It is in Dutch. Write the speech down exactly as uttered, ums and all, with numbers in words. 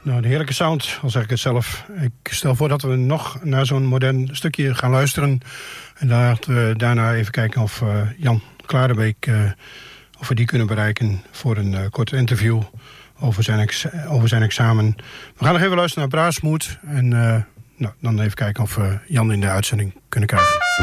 Nou, de heerlijke sound, al zeg ik het zelf. Ik stel voor dat we nog naar zo'n modern stukje gaan luisteren. En dat we daarna even kijken of uh, Jan Klarenbeek... Uh, of we die kunnen bereiken voor een uh, kort interview over zijn, ex- over zijn examen. We gaan nog even luisteren naar Braasmoed. En uh, nou, dan even kijken of we Jan in de uitzending kunnen krijgen.